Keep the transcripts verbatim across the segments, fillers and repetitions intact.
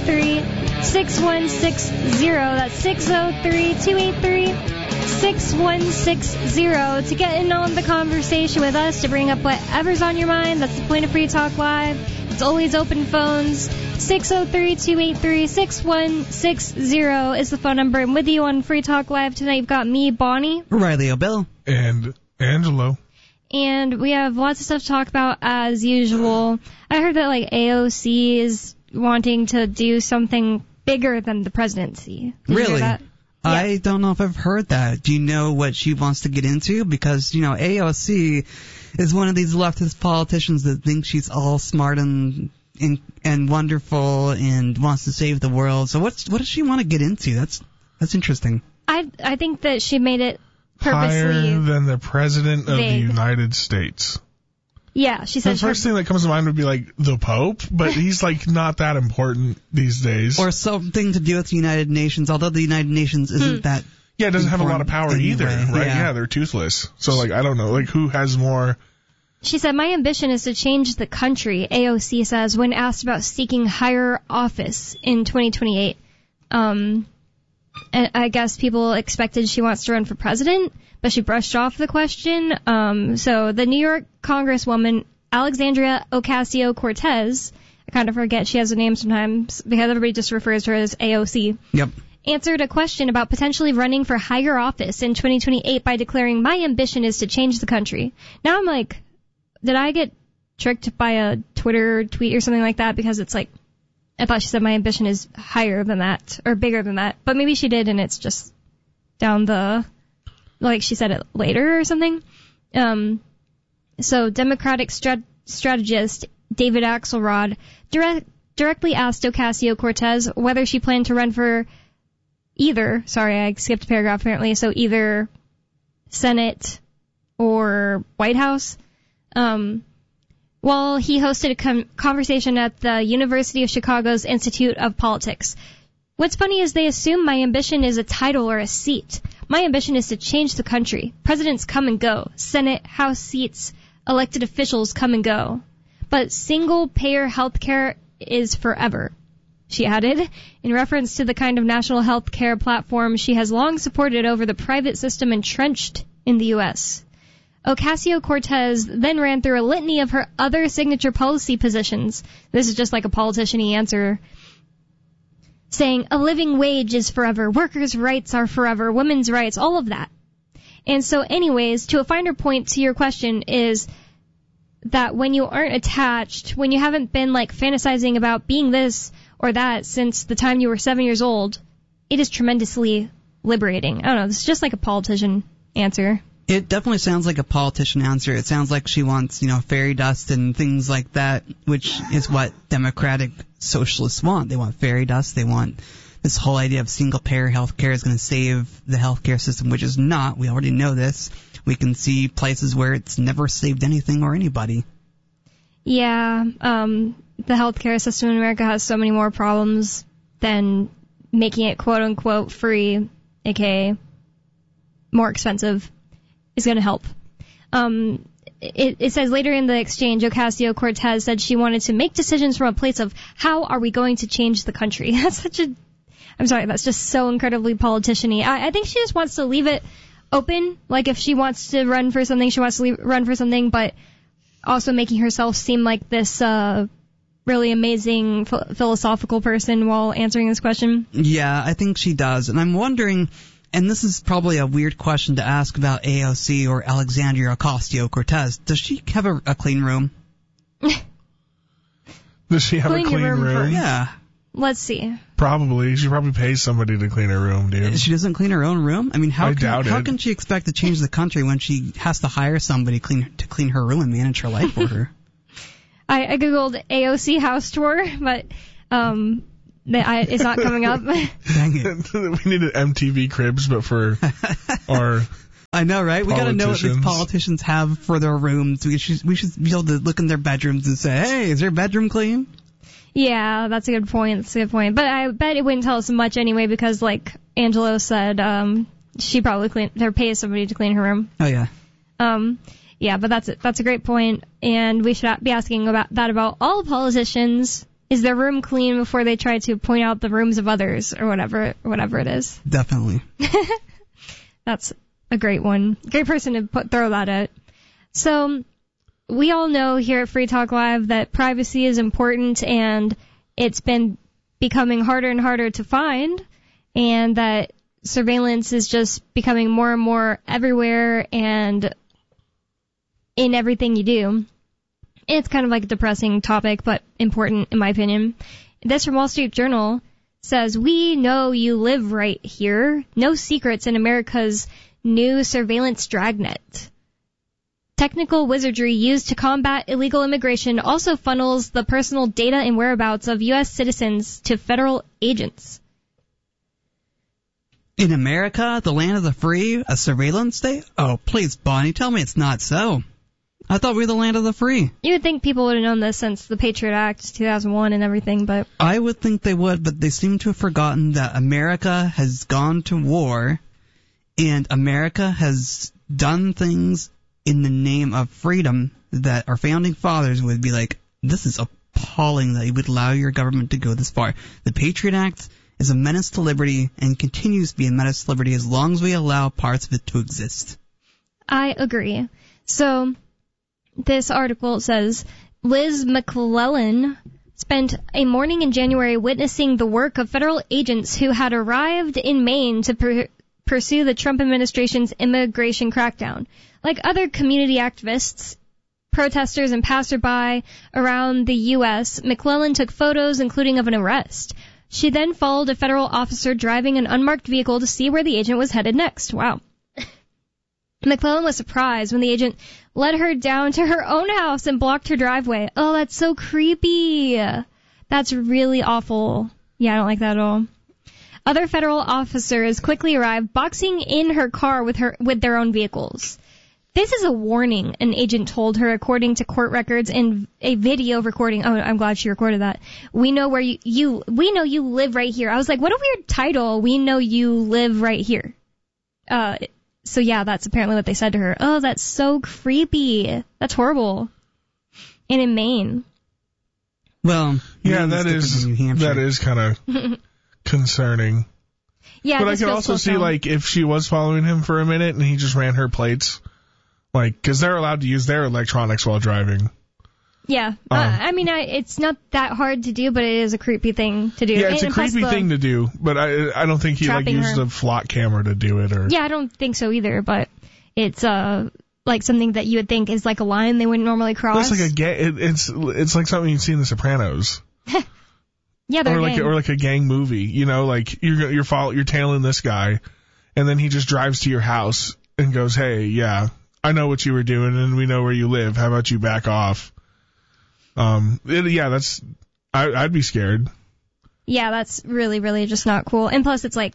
three, six one six zero. That's six oh three, two eight three, six one six zero to get in on the conversation with us, to bring up whatever's on your mind. That's the point of Free Talk Live. It's always open phones. six oh three, two eight three, six one six zero is the phone number. And with you on Free Talk Live tonight, you've got me, Bonnie. Riley O'Bill. And Angelo. And we have lots of stuff to talk about as usual. I heard that like A O C is wanting to do something bigger than the presidency. Did you really? hear that? Yeah. I don't know if I've heard that. Do you know what she wants to get into? Because, you know, A O C is one of these leftist politicians that thinks she's all smart and and, and wonderful and wants to save the world. So what's what does she want to get into? That's that's interesting. I I think that she made it purposely higher than the president of vague. the United States. Yeah, she said the first her, thing that comes to mind would be like the Pope, but he's like not that important these days. Or something to do with the United Nations, although the United Nations isn't hmm. that. Yeah, it doesn't have a lot of power anyway. either, right? Yeah. yeah, they're toothless. So like I don't know, like who has more? She said, my ambition is to change the country, A O C says, when asked about seeking higher office in twenty twenty-eight. Um, and I guess people expected she wants to run for president, but she brushed off the question. Um, so the New York Congresswoman, Alexandria Ocasio-Cortez, I kind of forget she has a name sometimes because everybody just refers to her as A O C. Yep. Answered a question about potentially running for higher office in twenty twenty-eight by declaring, my ambition is to change the country. Now I'm like, did I get tricked by a Twitter tweet or something like that? Because it's like, I thought she said my ambition is higher than that, or bigger than that. But maybe she did, and it's just down the, like she said it later or something. Um, so Democratic strat- strategist David Axelrod direct- directly asked Ocasio-Cortez whether she planned to run for either, sorry, I skipped a paragraph apparently, so either Senate or White House. Um, while he hosted a com- conversation at the University of Chicago's Institute of Politics. What's funny is they assume my ambition is a title or a seat. My ambition is to change the country. Presidents come and go. Senate, House seats, elected officials come and go. But single-payer health care is forever, she added, in reference to the kind of national health care platform she has long supported over the private system entrenched in the U S Ocasio-Cortez then ran through a litany of her other signature policy positions. This is just like a politician-y answer, saying a living wage is forever, workers' rights are forever, women's rights, all of that. And so anyways, to a finer point to your question is that when you aren't attached, when you haven't been like fantasizing about being this or that since the time you were seven years old, it is tremendously liberating. I don't know, this is just like a politician answer. It definitely sounds like a politician answer. It sounds like she wants, you know, fairy dust and things like that, which is what democratic socialists want. They want fairy dust. They want this whole idea of single-payer health care is going to save the healthcare system, which is not. We already know this. We can see places where it's never saved anything or anybody. Yeah, um, the healthcare system in America has so many more problems than making it quote-unquote free, aka more expensive, is going to help. Um, it, it says later in the exchange, Ocasio-Cortez said she wanted to make decisions from a place of how are we going to change the country. That's such a, I'm sorry, that's just so incredibly politician-y. I, I think she just wants to leave it open. Like if she wants to run for something, she wants to leave, run for something, but also making herself seem like this uh, really amazing ph- philosophical person while answering this question. Yeah, I think she does. And I'm wondering, and this is probably a weird question to ask about A O C or Alexandria Ocasio-Cortez, does she have a, a clean room? Does she have Clean a clean your room room? first. Yeah. Let's see. Probably. She probably pays somebody to clean her room, dude. She doesn't clean her own room? I mean, how I can, doubt how it. can she expect to change the country when she has to hire somebody clean, to clean her room and manage her life for her? I, I googled A O C house tour, but um, the, I, it's not coming up. Dang it. We needed M T V Cribs, but for our... I know, right? We got to know what these Politicians. politicians have for their rooms. We should, we should be able to look in their bedrooms and say, hey, is their bedroom clean? Yeah, that's a good point. That's a good point. But I bet it wouldn't tell us much anyway because, like Angelo said, um, she probably clean, or pays somebody to clean her room. Oh, yeah. Um, yeah, but that's a, that's a great point, and we should be asking about that about all politicians is their room clean before they try to point out the rooms of others or whatever, whatever it is. Definitely. That's a great one. Great person to put, throw that at. So we all know here at Free Talk Live that privacy is important, and it's been becoming harder and harder to find, and that surveillance is just becoming more and more everywhere and in everything you do. It's kind of like a depressing topic, but important in my opinion. This from Wall Street Journal says, "We know you live right here. No secrets in America's new surveillance dragnet. Technical wizardry used to combat illegal immigration also funnels the personal data and whereabouts of U S citizens to federal agents." In America, the land of the free, a surveillance state? Oh, please, Bonnie, tell me it's not so. I thought we were the land of the free. You would think people would have known this since the Patriot Act, two thousand one, and everything, but... I would think they would, but they seem to have forgotten that America has gone to war, and America has done things in the name of freedom that our founding fathers would be like, this is appalling that you would allow your government to go this far. The Patriot Act is a menace to liberty and continues to be a menace to liberty as long as we allow parts of it to exist. I agree. So, this article says, Liz McClellan spent a morning in January witnessing the work of federal agents who had arrived in Maine to per- pursue the Trump administration's immigration crackdown. Like other community activists, protesters, and passerby around the U S, McClellan took photos, including of an arrest. She then followed a federal officer driving an unmarked vehicle to see where the agent was headed next. Wow. McClellan was surprised when the agent led her down to her own house and blocked her driveway. Oh, that's so creepy. That's really awful. Yeah, I don't like that at all. Other federal officers quickly arrived, boxing in her car with her with their own vehicles. This is a warning, an agent told her, according to court records and a video recording. Oh, I'm glad she recorded that. We know where you, you, we know you live right here. I was like, what a weird title. We know you live right here. Uh, so yeah, that's apparently what they said to her. Oh, that's so creepy. That's horrible. And in Maine. Well, yeah, that is, that is kind of concerning. Yeah, but I can also see, like, if she was following him for a minute and he just ran her plates. Like, because they're allowed to use their electronics while driving. Yeah. Um, uh, I mean, I, it's not that hard to do, but it is a creepy thing to do. Yeah, it's and, a creepy thing to do, but I I don't think he, like, used her. a flock camera to do it. Or. Yeah, I don't think so either, but it's, uh, like, something that you would think is like a line they wouldn't normally cross. It's like a ga- it, it's it's like something you see in The Sopranos. Yeah, they're or like gang. or like a gang movie. You know, like you're you're follow, you're tailing this guy, and then he just drives to your house and goes, "Hey, yeah, I know what you were doing, and we know where you live. How about you back off?" Um, it, yeah, that's I, I'd be scared. Yeah, that's really, really just not cool. And plus, it's like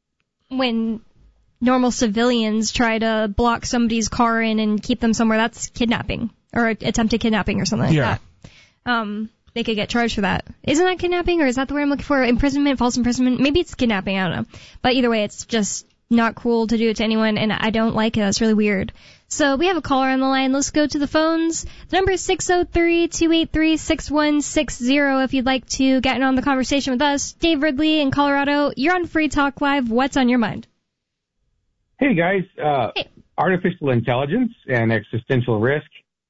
when normal civilians try to block somebody's car in and keep them somewhere, that's kidnapping or attempted kidnapping or something like yeah. that. Um, they could get charged for that. Isn't that kidnapping, or is that the word I'm looking for? Imprisonment, false imprisonment? Maybe it's kidnapping, I don't know. But either way, it's just not cool to do it to anyone, and I don't like it. That's really weird. So we have a caller on the line. Let's go to the phones. The number is six oh three, two eight three, six one six zero if you'd like to get in on the conversation with us. Dave Ridley in Colorado, you're on Free Talk Live. What's on your mind? Hey, guys. Uh, hey. Artificial intelligence and existential risk.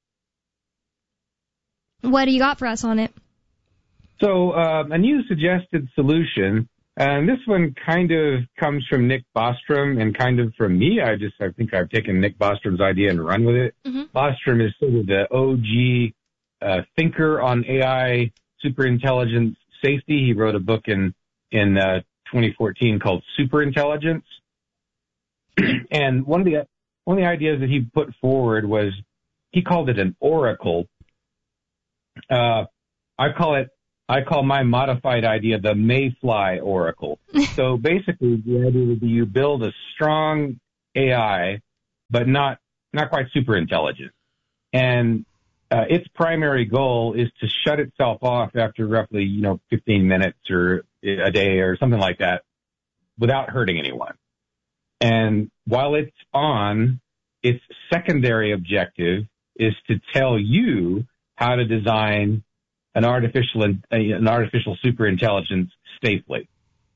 What do you got for us on it? So uh, a new suggested solution, and this one kind of comes from Nick Bostrom and kind of from me. I just I think I've taken Nick Bostrom's idea and run with it. Mm-hmm. Bostrom is sort of the O G uh, thinker on A I superintelligence safety. He wrote a book in in uh, twenty fourteen called Superintelligence. And one of the one of the ideas that he put forward was he called it an oracle. Uh, I call it, I call my modified idea the Mayfly Oracle. So basically the idea would be you build a strong A I, but not, not quite super intelligent. And, uh, its primary goal is to shut itself off after roughly, you know, fifteen minutes or a day or something like that without hurting anyone. And while it's on, its secondary objective is to tell you how to design an artificial an artificial superintelligence safely.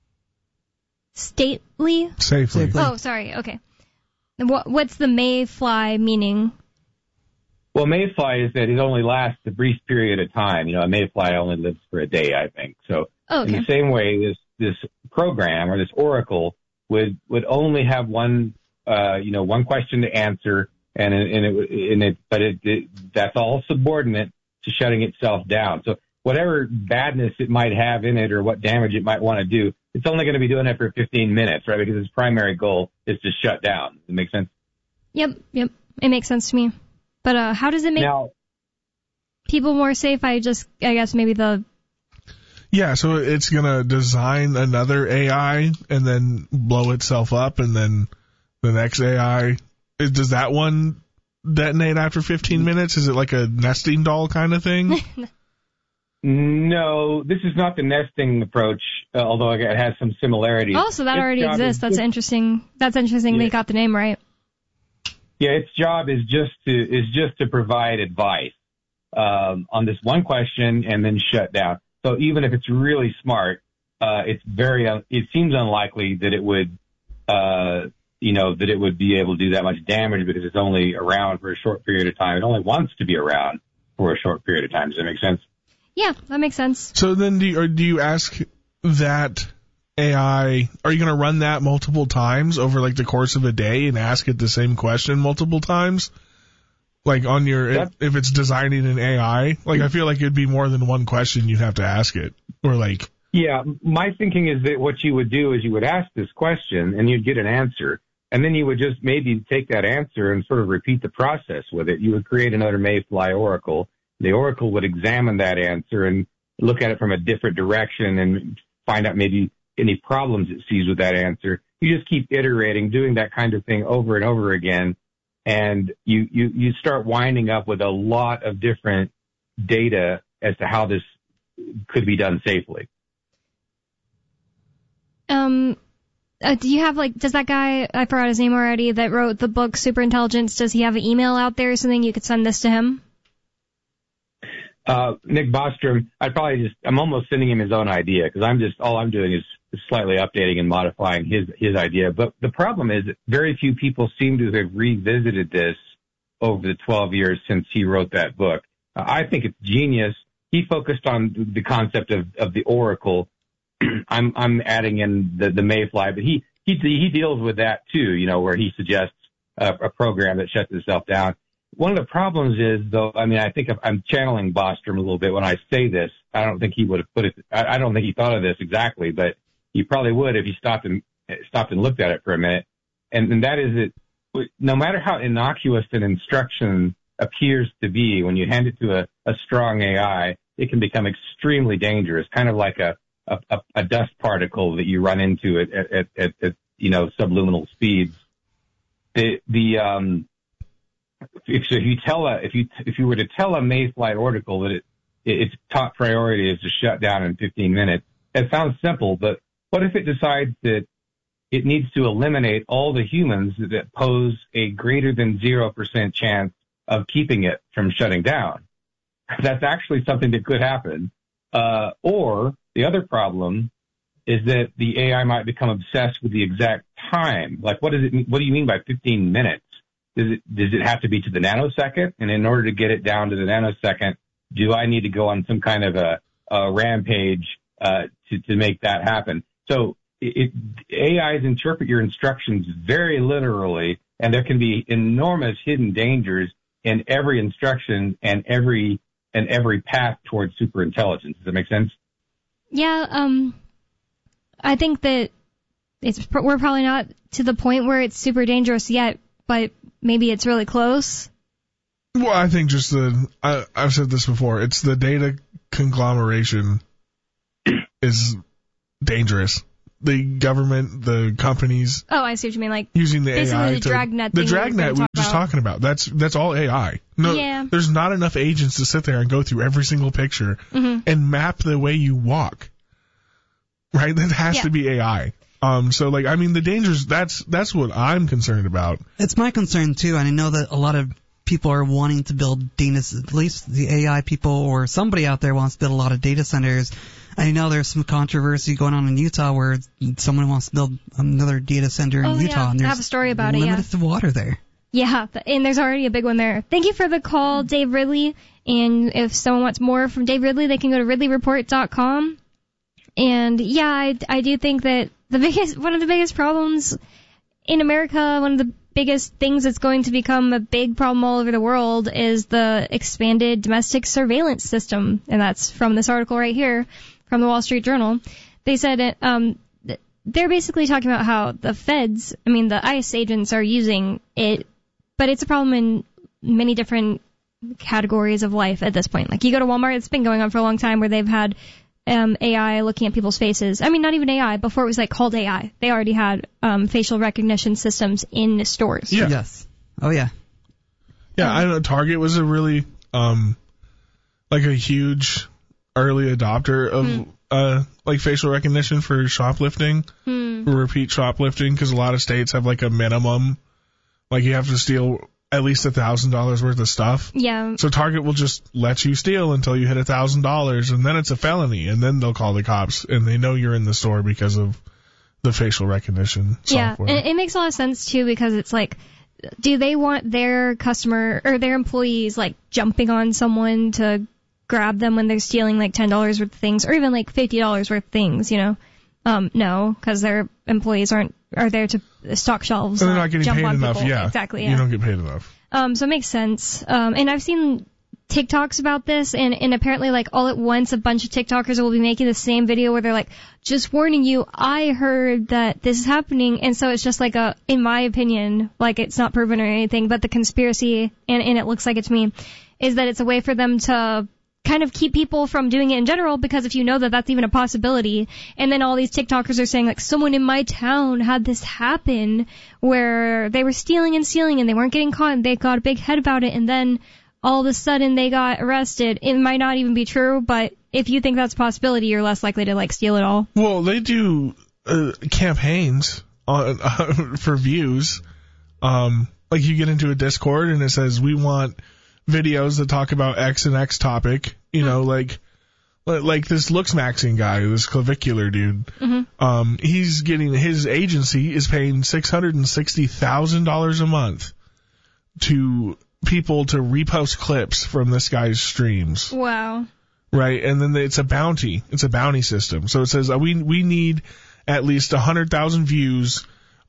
Stately? Safely. Safely. Oh, sorry. Okay. What what's the mayfly meaning? Well, mayfly is that it only lasts a brief period of time. You know, a mayfly only lives for a day, I think. So Oh, okay. in the same way, this this program or this oracle would would only have one uh, you know one question to answer, and it, and it and it but it, it that's all subordinate to shutting itself down. So whatever badness it might have in it or what damage it might want to do, it's only going to be doing it for fifteen minutes, right? Because its primary goal is to shut down. Does it make sense? Yep, yep. It makes sense to me. But uh, how does it make Now, people more safe? I just, I guess maybe the... Yeah, so it's going to design another A I and then blow itself up, and then the next A I, is, does that one detonate after fifteen minutes? Is it like a nesting doll kind of thing? no, this is not the nesting approach, uh, although it has some similarities. Oh, so that Its already job exists. is That's just- interesting. That's interesting Yeah. they got the name right. Yeah, its job is just to is just to provide advice um, on this one question and then shut down. So even if it's really smart, uh, it's very un- it seems unlikely that it would uh, you know that it would be able to do that much damage because it's only around for a short period of time. It only wants to be around for a short period of time. Does that make sense? Yeah, that makes sense. So then do you, or do you ask that A I, are you going to run that multiple times over like the course of a day and ask it the same question multiple times? Like on your, if, if it's designing an A I, like I feel like it'd be more than one question you'd have to ask it. Or like, Yeah, my thinking is that what you would do is you would ask this question and you'd get an answer, and then you would just maybe take that answer and sort of repeat the process with it. You would create another mayfly oracle. The oracle would examine that answer and look at it from a different direction and find out maybe any problems it sees with that answer. You just keep iterating, doing that kind of thing over and over again, and you, you, you start winding up with a lot of different data as to how this could be done safely. Um, uh, do you have like, does that guy, I forgot his name already, that wrote the book Superintelligence, does he have an email out there or something you could send this to him? Uh, Nick Bostrom, I'd probably just, I'm almost sending him his own idea because I'm just, all I'm doing is slightly updating and modifying his, his idea. But the problem is that very few people seem to have revisited this over the twelve years since he wrote that book. Uh, I think it's genius. He focused on the concept of, of the oracle. I'm, I'm adding in the, the mayfly, but he, he, he deals with that too, you know, where he suggests a, a program that shuts itself down. One of the problems is, though, I mean, I think I'm channeling Bostrom a little bit when I say this. I don't think he would have put it, I don't think he thought of this exactly, but he probably would if he stopped and stopped and looked at it for a minute. And, and that is that no matter how innocuous an instruction appears to be, when you hand it to a, a strong A I, it can become extremely dangerous, kind of like a, a, a dust particle that you run into at, at, at, at you know, subluminal speeds. The, the, um, If, so if you tell a, if you, if you were to tell a mayfly oracle that it, its top priority is to shut down in fifteen minutes, it sounds simple, but what if it decides that it needs to eliminate all the humans that pose a greater than zero percent chance of keeping it from shutting down? That's actually something that could happen. Uh, or the other problem is that the A I might become obsessed with the exact time. Like, what does it mean? What do you mean by fifteen minutes? Does it, does it have to be to the nanosecond? And in order to get it down to the nanosecond, do I need to go on some kind of a, a rampage uh, to, to make that happen? So it, it, A Is interpret your instructions very literally, and there can be enormous hidden dangers in every instruction and every and every path towards superintelligence. Does that make sense? Yeah, um, I think that it's we're probably not to the point where it's super dangerous yet, but maybe it's really close. Well, I think just the, I, I've said this before, it's the data conglomeration is dangerous. The government, the companies. Oh, I see what you mean. Like using the basically A I the to, dragnet the thing dragnet we were just about. talking about. That's that's all A I. No, Yeah. There's not enough agents to sit there and go through every single picture Mm-hmm. and map the way you walk. Right? That has Yeah. to be A I. Um, so like, I mean, the dangers, that's, that's what I'm concerned about. It's my concern too, and I know that a lot of people are wanting to build data, at least the A I people or somebody out there wants to build a lot of data centers. I know there's some controversy going on in Utah where someone wants to build another data center in oh, Utah. Yeah. And there's I have a story about it, yeah. limited water there. Yeah, and there's already a big one there. Thank you for the call, Dave Ridley. And if someone wants more from Dave Ridley, they can go to ridley report dot com. And yeah, I, I do think that the biggest, one of the biggest problems in America, one of the biggest things that's going to become a big problem all over the world is the expanded domestic surveillance system. And that's from this article right here from the Wall Street Journal. They said it, um, they're basically talking about how the feds, I mean, the ICE agents are using it, but it's a problem in many different categories of life at this point. Like, you go to Walmart, it's been going on for a long time where they've had um, A I looking at people's faces. I mean, not even A I. Before it was like called A I. They already had um, facial recognition systems in the stores. Yeah. Yes. Oh, yeah. Yeah, I know Target was a really, um, like a huge early adopter of, hmm. uh, like facial recognition for shoplifting, hmm. for repeat shoplifting, because a lot of states have like a minimum, like you have to steal at least a thousand dollars worth of stuff. Yeah. So Target will just let you steal until you hit a thousand dollars, and then it's a felony, and then they'll call the cops, and they know you're in the store because of the facial recognition software. Yeah, and it makes a lot of sense too, because it's like, do they want their customer or their employees like jumping on someone to grab them when they're stealing like ten dollars worth of things, or even like fifty dollars worth of things, you know? Um, no, because their employees aren't are there to stock shelves. And they're not getting jump paid on enough. people. Yeah, exactly. Yeah. You don't get paid enough. Um, so it makes sense. Um, and I've seen TikToks about this, and, and apparently, like, all at once, a bunch of TikTokers will be making the same video where they're like, just warning you, I heard that this is happening. And so it's just like a, in my opinion, like, it's not proven or anything, but the conspiracy, and, and it looks like it to me, is that it's a way for them to kind of keep people from doing it in general, because if you know that that's even a possibility, and then all these TikTokers are saying, like, someone in my town had this happen where they were stealing and stealing and they weren't getting caught and they got a big head about it, and then all of a sudden they got arrested. It might not even be true, but if you think that's a possibility, you're less likely to, like, steal it all. Well, they do uh, campaigns on, uh, for views. Um, like, you get into a Discord and it says, we want videos that talk about X and X topic, you know, like like this looks maxing guy, this clavicular dude. Mm-hmm. Um, he's getting, his agency is paying six hundred sixty thousand dollars a month to people to repost clips from this guy's streams. Wow. Right, and then it's a bounty. It's a bounty system. So it says uh, we we need at least one hundred thousand views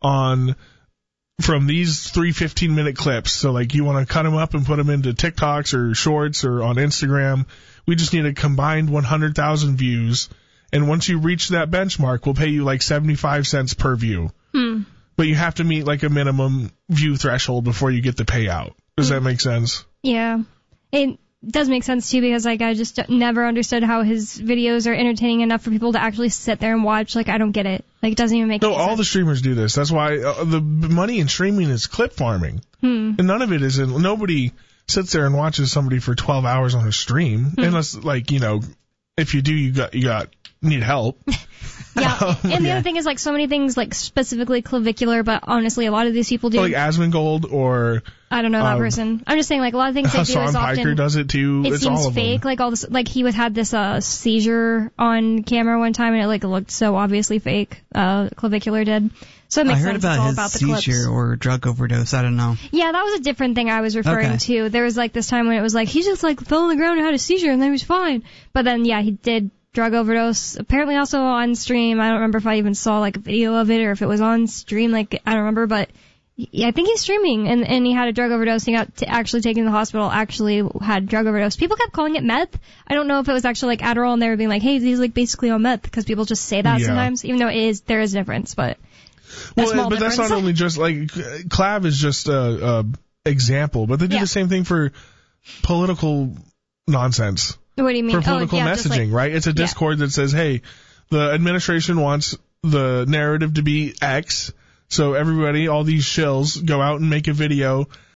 on from these three fifteen-minute clips. So, like, you want to cut them up and put them into TikToks or Shorts or on Instagram. We just need a combined one hundred thousand views. And once you reach that benchmark, we'll pay you, like, seventy-five cents per view. Hmm. But you have to meet, like, a minimum view threshold before you get the payout. Does hmm. that make sense? Yeah. It does make sense, too, because, like, I just never understood how his videos are entertaining enough for people to actually sit there and watch. Like, I don't get it. Like, it doesn't even make no, any sense. No, all the streamers do this. That's why uh, the money in streaming is clip farming. Hmm. And none of it is in, nobody sits there and watches somebody for twelve hours on a stream. Hmm. Unless, like, you know, if you do, you got, you got, need help. Yeah, um, and the yeah. other thing is, like, so many things, like, specifically clavicular, but honestly, a lot of these people do. Like Asmongold or... I don't know that um, person. I'm just saying, like, a lot of things they Hassan do is often... Piker does it too. It it's seems all of fake. Them. Like, all this, like, he was, had this, uh, seizure on camera one time, and it, like, looked so obviously fake. Uh, clavicular did. So it makes I heard sense. about it's all his about the seizure clips. or drug overdose. I don't know. Yeah, that was a different thing I was referring okay. to. There was, like, this time when it was like, he just, like, fell on the ground and had a seizure, and then he was fine. But then, yeah, he did drug overdose. Apparently also on stream. I don't remember if I even saw, like, a video of it or if it was on stream. Like, I don't remember, but yeah, I think he's streaming, and, and he had a drug overdose. He got t- actually taken to the hospital, actually had drug overdose. People kept calling it meth. I don't know if it was actually, like, Adderall, and they were being like, hey, he's, like, basically on meth, because people just say that yeah. sometimes, even though it is, there is a difference, but well, small but difference. that's not only just, like, Clav is just a, a example, but they do yeah. the same thing for political nonsense. What do you mean? For political oh, yeah, messaging, like, right? It's a Discord yeah. that says, hey, the administration wants the narrative to be X, so everybody, all these shills, go out and make a video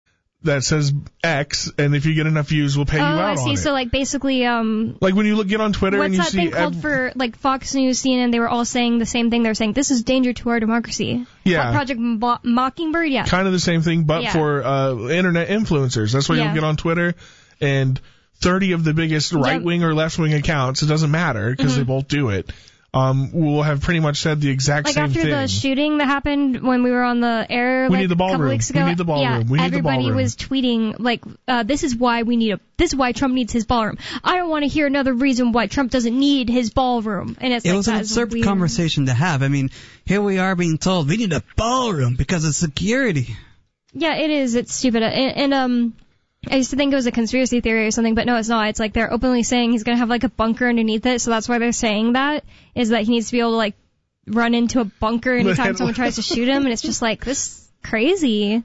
that says X, and if you get enough views, we'll pay oh, you out I see. on So it. like basically, um, Like when you look, get on Twitter what's and you that see thing called ev- for like Fox News, C N N? They were all saying the same thing. They were saying this is danger to our democracy. Yeah. Project Mo- Mockingbird. Yeah. kind of the same thing, but Yeah. for uh, internet influencers. That's why Yeah. you'll get on Twitter and thirty of the biggest right wing or left wing accounts. It doesn't matter because Mm-hmm. they both do it. Um, will have pretty much said the exact Like same after thing. the shooting that happened when we were on the air We like need the a couple ballroom. weeks We ago, need the ballroom. yeah, We need the everybody ballroom. was tweeting like, uh, "This is why we need a. This is why Trump needs his ballroom. I don't want to hear another reason why Trump doesn't need his ballroom." And it's It like, was an that is absurd weird. conversation to have. I mean, here we are being told we need a ballroom because of security. Yeah, it is. It's stupid. And, and um, I used to think it was a conspiracy theory or something, but no, it's not. It's like they're openly saying he's gonna have like a bunker underneath it, so that's why they're saying that is that he needs to be able to like run into a bunker anytime someone tries to shoot him, and it's just like this is crazy.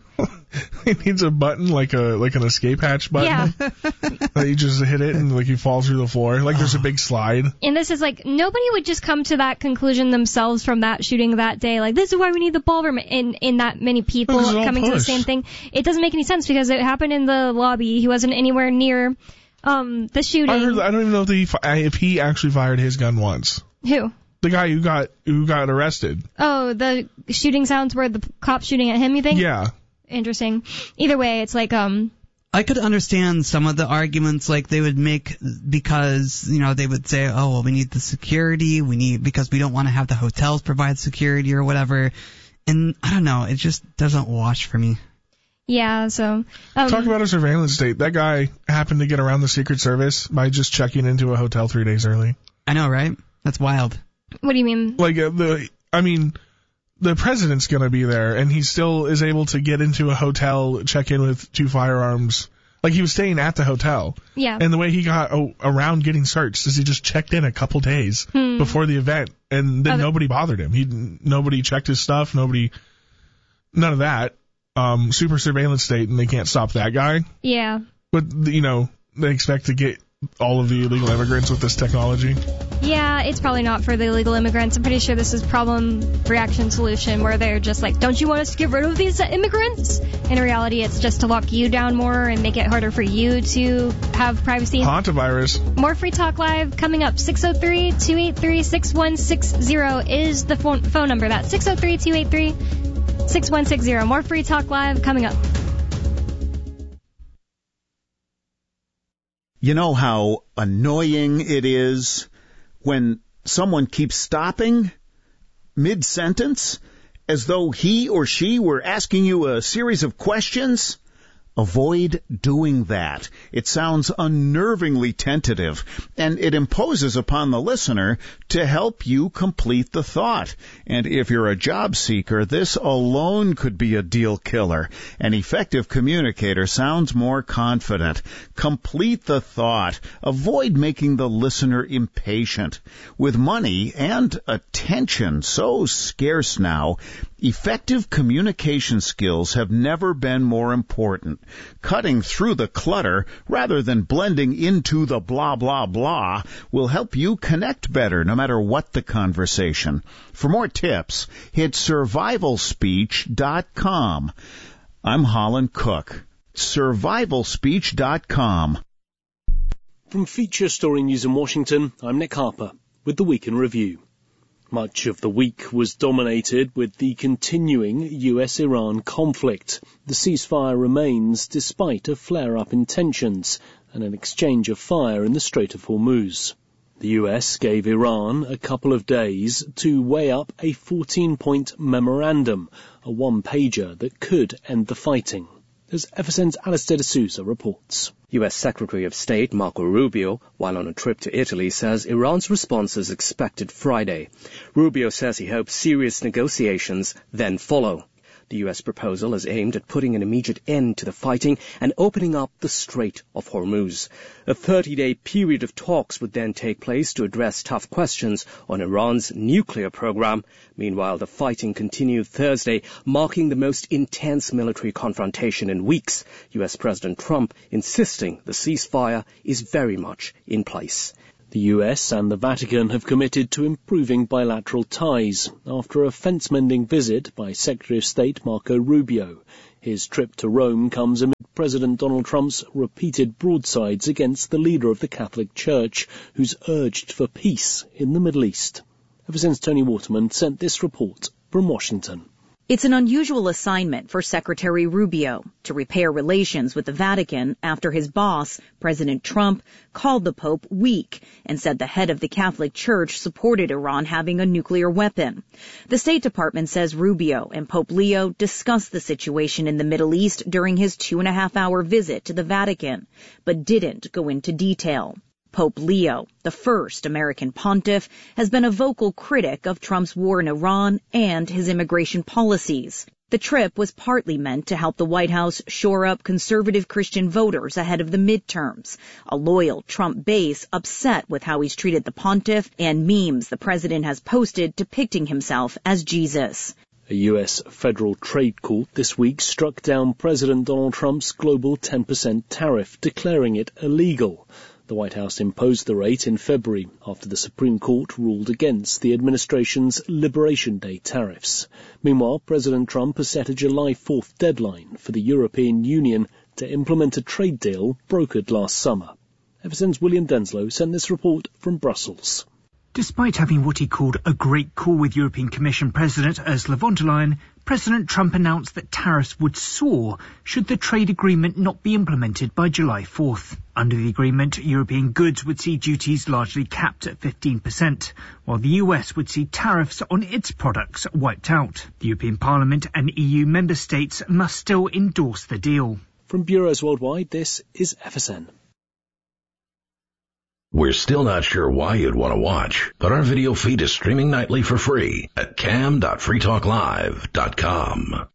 He needs a button like a like an escape hatch button. Yeah. That you just hit it and like you fall through the floor. Like there's a big slide. And this is like, nobody would just come to that conclusion themselves from that shooting that day. Like, this is why we need the ballroom, in, in that many people This is all coming to the push. same thing. It doesn't make any sense because it happened in the lobby. He wasn't anywhere near, um, the shooting. I heard. I don't even know if he fi- if he actually fired his gun once. Who? The guy who got who got arrested. Oh, the shooting sounds were the cops shooting at him, you think? Yeah. Interesting. Either way, it's like, um, I could understand some of the arguments like they would make because, you know, they would say, oh, well, we need the security, we need, because we don't want to have the hotels provide security or whatever. And I don't know, it just doesn't wash for me. yeah, so, um, Talk about a surveillance state. That guy happened to get around the Secret Service by just checking into a hotel three days early. I know, right? That's wild. what do you mean? Like uh, the, I mean, the president's gonna be there, and he still is able to get into a hotel, check in with two firearms. Like he was staying at the hotel, Yeah. and the way he got oh, around getting searched is he just checked in a couple days Hmm. before the event, and then Other- nobody bothered him. He nobody checked his stuff. Nobody, none of that. Um, super surveillance state, and they can't stop that guy. Yeah. But you know, they expect to get all of the illegal immigrants with this technology. Yeah, it's probably not for the illegal immigrants. I'm pretty sure this is problem reaction solution where they're just like, don't you want us to get rid of these immigrants? In reality, it's just to lock you down more and make it harder for you to have privacy. Hantavirus. More Free Talk Live coming up. six oh three, two eight three, six one six oh is the phone, phone number. That's six oh three, two eight three, six one six oh. More Free Talk Live coming up. You know how annoying it is when someone keeps stopping mid-sentence as though he or she were asking you a series of questions? Avoid doing that. It sounds unnervingly tentative, and it imposes upon the listener to help you complete the thought. And if you're a job seeker, this alone could be a deal killer. An effective communicator sounds more confident. Complete the thought. Avoid making the listener impatient. With money and attention so scarce now, effective communication skills have never been more important. Cutting through the clutter rather than blending into the blah, blah, blah will help you connect better no matter what the conversation. For more tips, hit survival speech dot com. I'm Holland Cook. survival speech dot com. From Feature Story News in Washington, I'm Nick Harper with the Week in Review. Much of the week was dominated with the continuing U S Iran conflict. The ceasefire remains despite a flare-up in tensions and an exchange of fire in the Strait of Hormuz. The U S gave Iran a couple of days to weigh up a fourteen-point memorandum, a one-pager that could end the fighting. As F S N's Alistair D'Souza reports. U S Secretary of State Marco Rubio, while on a trip to Italy, says Iran's response is expected Friday. Rubio says he hopes serious negotiations then follow. The U S proposal is aimed at putting an immediate end to the fighting and opening up the Strait of Hormuz. A thirty-day period of talks would then take place to address tough questions on Iran's nuclear program. Meanwhile, the fighting continued Thursday, marking the most intense military confrontation in weeks. U S President Trump insisting the ceasefire is very much in place. The U S and the Vatican have committed to improving bilateral ties after a fence-mending visit by Secretary of State Marco Rubio. His trip to Rome comes amid President Donald Trump's repeated broadsides against the leader of the Catholic Church, who's urged for peace in the Middle East. Ever since Tony Waterman sent this report from Washington. It's an unusual assignment for Secretary Rubio to repair relations with the Vatican after his boss, President Trump, called the Pope weak and said the head of the Catholic Church supported Iran having a nuclear weapon. The State Department says Rubio and Pope Leo discussed the situation in the Middle East during his two and a half hour visit to the Vatican, but didn't go into detail. Pope Leo, the first American pontiff, has been a vocal critic of Trump's war in Iran and his immigration policies. The trip was partly meant to help the White House shore up conservative Christian voters ahead of the midterms, a loyal Trump base upset with how he's treated the pontiff and memes the president has posted depicting himself as Jesus. A U S federal trade court this week struck down President Donald Trump's global ten percent tariff, declaring it illegal. The White House imposed the rate in February after the Supreme Court ruled against the administration's Liberation Day tariffs. Meanwhile, President Trump has set a July fourth deadline for the European Union to implement a trade deal brokered last summer. Ever since William Denslow sent this report from Brussels. Despite having what he called a great call with European Commission President Ursula von der Leyen, President Trump announced that tariffs would soar should the trade agreement not be implemented by July fourth. Under the agreement, European goods would see duties largely capped at fifteen percent, while the U S would see tariffs on its products wiped out. The European Parliament and E U member states must still endorse the deal. From Bureaus Worldwide, this is F S N. We're still not sure why you'd want to watch, but our video feed is streaming nightly for free at cam dot free talk live dot com.